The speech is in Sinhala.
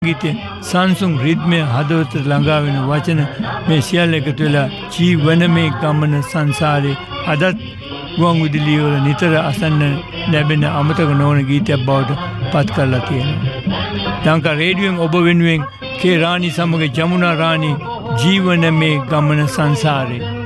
ගීතේ සංසුන් රිද්මය හදවතට ළඟා වෙන වචන මේ සියල්ල එකතු වෙලා ජීවන මේ ගමන සංසාරේ අදත් ගුවන් විදුලිය වල නිතර අසන්න ලැබෙන අමතක නොවන ගීතයක් බවට පත් කරලා තියෙනවා. ලංකා රේඩියෝෙන් ඔබ වෙනුවෙන් කේ රාණි සමග ජමුනා රාණි ජීවන මේ ගමන සංසාරේ